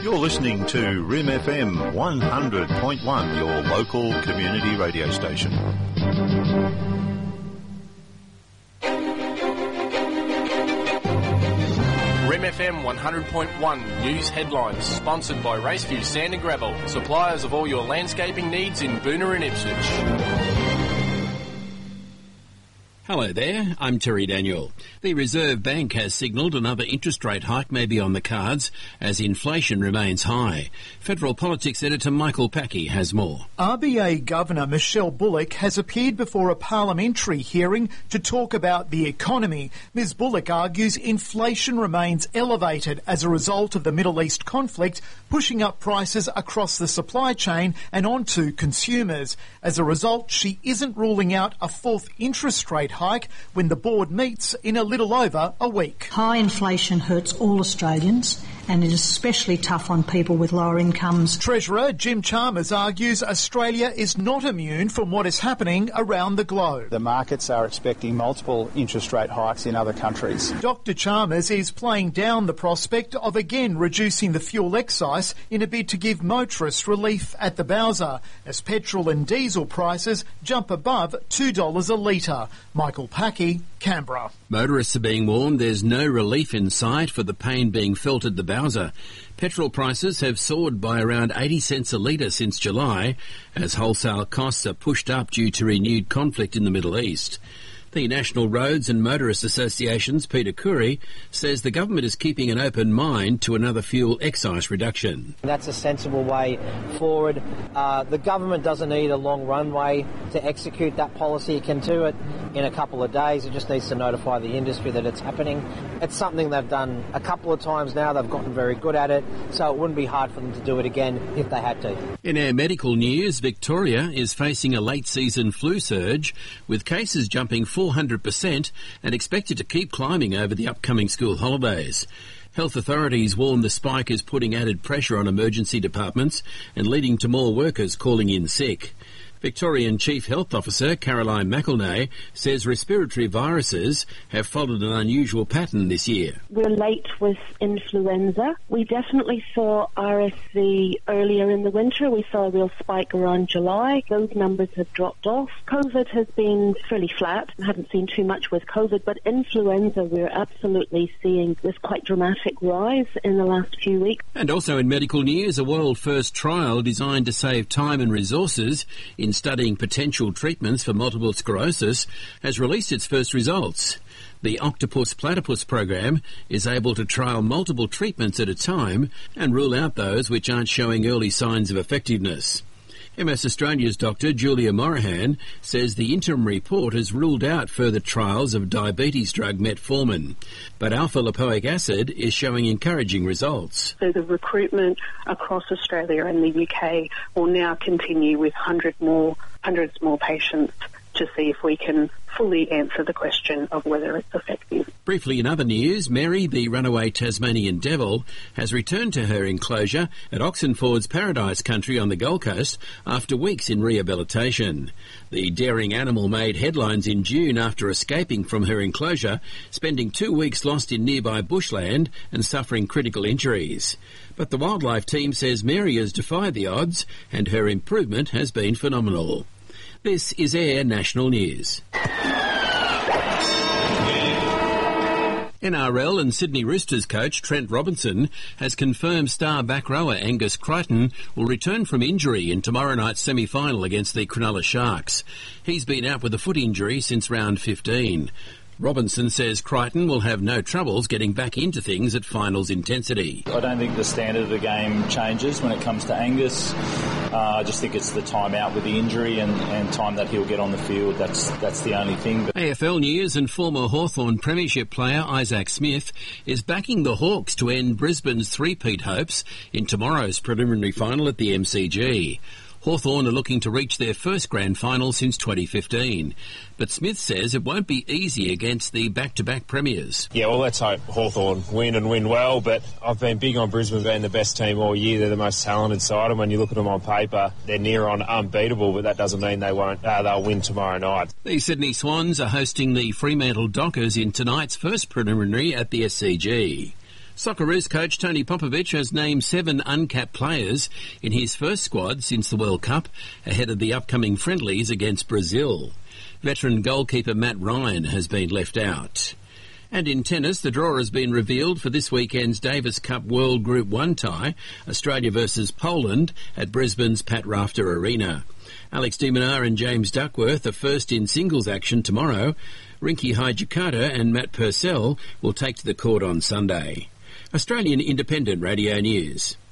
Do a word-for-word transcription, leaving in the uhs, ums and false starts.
You're listening to R I M F M one hundred point one, your local community radio station. R I M F M one hundred point one News Headlines, sponsored by Raceview Sand and Gravel, suppliers of all your landscaping needs in Boonah and Ipswich. Hello there, I'm Terry Daniel. The Reserve Bank has signalled another interest rate hike may be on the cards as inflation remains high. Federal Politics editor Michael Packey has more. R B A Governor Michelle Bullock has appeared before a parliamentary hearing to talk about the economy. Miz Bullock argues inflation remains elevated as a result of the Middle East conflict, pushing up prices across the supply chain and onto consumers. As a result, she isn't ruling out a fourth interest rate hike when the board meets in a little over a week. High inflation hurts all Australians and it is especially tough on people with lower incomes. Treasurer Jim Chalmers argues Australia is not immune from what is happening around the globe. The markets are expecting multiple interest rate hikes in other countries. Doctor Chalmers is playing down the prospect of again reducing the fuel excise in a bid to give motorists relief at the Bowser as petrol and diesel prices jump above two dollars a litre. Michael Packey, Canberra. Motorists are being warned there's no relief in sight for the pain being felt at the Bowser. Petrol prices have soared by around eighty cents a litre since July as wholesale costs are pushed up due to renewed conflict in the Middle East. The National Roads and Motorist Association's Peter Curry says the government is keeping an open mind to another fuel excise reduction. That's a sensible way forward. Uh, the government doesn't need a long runway to execute that policy. It can do it in a couple of days. It just needs to notify the industry that it's happening. It's something they've done a couple of times now. They've gotten very good at it, so it wouldn't be hard for them to do it again if they had to. In our medical news, Victoria is facing a late-season flu surge, with cases jumping four hundred percent and expected to keep climbing over the upcoming school holidays. Health authorities warn the spike is putting added pressure on emergency departments and leading to more workers calling in sick. Victorian Chief Health Officer Caroline McElnay says respiratory viruses have followed an unusual pattern this year. We're late with influenza. We definitely saw R S V earlier in the winter. We saw a real spike around July. Those numbers have dropped off. COVID has been fairly flat. I haven't seen too much with COVID, but influenza we're absolutely seeing this quite dramatic rise in the last few weeks. And also in medical news, a world-first trial designed to save time and resources in studying potential treatments for multiple sclerosis has released its first results. The Octopus Platypus program is able to trial multiple treatments at a time and rule out those which aren't showing early signs of effectiveness. M S Australia's Doctor Julia Morahan says the interim report has ruled out further trials of diabetes drug metformin, but alpha-lipoic acid is showing encouraging results. So the recruitment across Australia and the U K will now continue with hundred more, hundreds more patients to see if we can fully answer the question of whether it's effective. Briefly in other news, Mary, the runaway Tasmanian devil, has returned to her enclosure at Oxenford's Paradise Country on the Gold Coast after weeks in rehabilitation. The daring animal made headlines in June after escaping from her enclosure, spending two weeks lost in nearby bushland and suffering critical injuries. But the wildlife team says Mary has defied the odds and her improvement has been phenomenal. This is Air National News. N R L and Sydney Roosters coach Trent Robinson has confirmed star back rower Angus Crichton will return from injury in tomorrow night's semi-final against the Cronulla Sharks. He's been out with a foot injury since round fifteen. Robinson says Crichton will have no troubles getting back into things at finals intensity. I don't think the standard of the game changes when it comes to Angus. Uh, I just think it's the time out with the injury and, and time that he'll get on the field. That's that's the only thing. But A F L news, and former Hawthorn Premiership player Isaac Smith is backing the Hawks to end Brisbane's three-peat hopes in tomorrow's preliminary final at the M C G. Hawthorn are looking to reach their first grand final since twenty fifteen. But Smith says it won't be easy against the back-to-back premiers. Yeah, well, let's hope Hawthorn win and win well, but I've been big on Brisbane being the best team all year. They're the most talented side, and when you look at them on paper, they're near on unbeatable, but that doesn't mean they won't. Uh, they'll win tomorrow night. The Sydney Swans are hosting the Fremantle Dockers in tonight's first preliminary at the S C G. Socceroos coach Tony Popovic has named seven uncapped players in his first squad since the World Cup, ahead of the upcoming friendlies against Brazil. Veteran goalkeeper Matt Ryan has been left out. And in tennis, the draw has been revealed for this weekend's Davis Cup World Group one tie, Australia versus Poland at Brisbane's Pat Rafter Arena. Alex de Minaur and James Duckworth are first in singles action tomorrow. Rinky Hijikata and Matt Purcell will take to the court on Sunday. Australian Independent Radio News.